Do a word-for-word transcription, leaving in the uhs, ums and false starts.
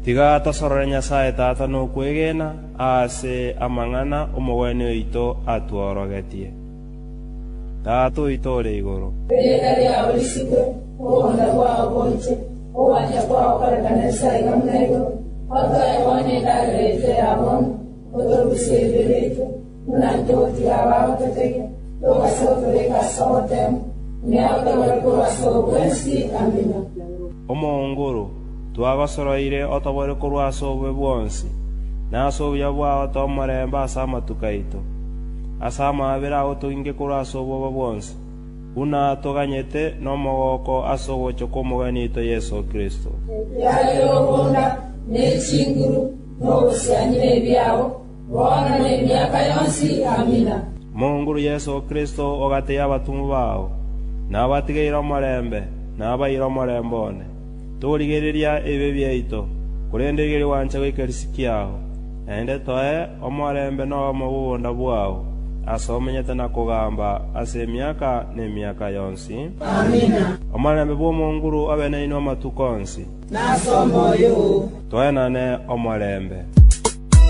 tiga tosorore Nyasaye tata no kwegena ase amang'ana omogwene oito atworogetie tata oito ore igoro omonguru twagosoroire otobore korwa asobwe bwonsi na asobya bwao tomoremba asa amatuka ito asa amabera ago toinge korwa asobwe bwonsi una toganyete nomogoko asogocho komogani ito Yesu Kristo yalobonda nechinguru nobusanyire byabo bona n'emyaka yonsi amina. Monguru Yesu Kristo ogate abatumu bao nabatigaira omorembe nabaira omorembone turigereria ebe byaito kurendegere wancha gwikerisikiaho ende toe omorembe no omubunda bwao asomenyete na kugamba ase emyaka n'emyaka yonsi amina. Omorembe bwo monguru abene ino matukonsi nasomoyo toe nane omorembe.